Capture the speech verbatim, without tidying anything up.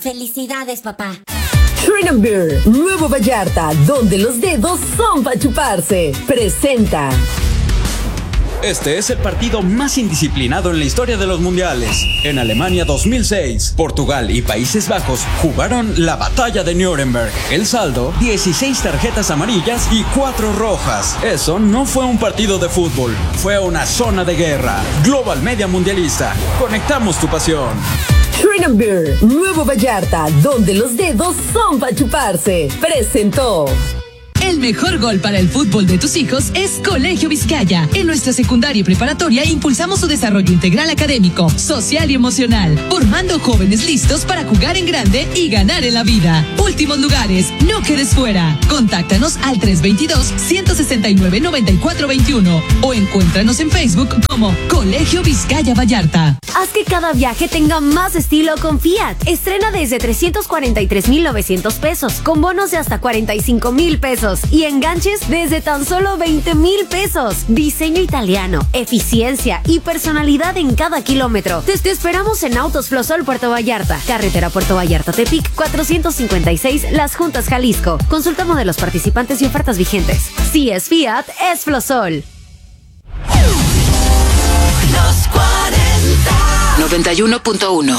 Felicidades, papá. Shrine Beer, Nuevo Vallarta, donde los dedos son para chuparse. Presenta. Este es el partido más indisciplinado en la historia de los mundiales. En Alemania dos mil seis, Portugal y Países Bajos jugaron la batalla de Nuremberg. El saldo, dieciséis tarjetas amarillas y cuatro rojas. Eso no fue un partido de fútbol, fue una zona de guerra. Global Media Mundialista, conectamos tu pasión. Shrine Beer, Nuevo Vallarta, donde los dedos son para chuparse. Presentó. El mejor gol para el fútbol de tus hijos es Colegio Vizcaya. En nuestra secundaria y preparatoria impulsamos su desarrollo integral académico, social y emocional, formando jóvenes listos para jugar en grande y ganar en la vida. Últimos lugares, no quedes fuera. Contáctanos al tres dos dos, uno seis nueve, nueve cuatro dos uno o encuéntranos en Facebook como Colegio Vizcaya Vallarta. Haz que cada viaje tenga más estilo con Fiat. Estrena desde trescientos cuarenta y tres mil novecientos pesos, con bonos de hasta cuarenta y cinco mil pesos y enganches desde tan solo veinte mil pesos. Diseño italiano, eficiencia y personalidad en cada kilómetro. Te, te esperamos en Autos Flosol Puerto Vallarta, carretera Puerto Vallarta Tepic cuatrocientos cincuenta y seis, Las Juntas, Jalisco. Consulta modelos participantes y ofertas vigentes. Si es Fiat, es Flosol. noventa y uno punto uno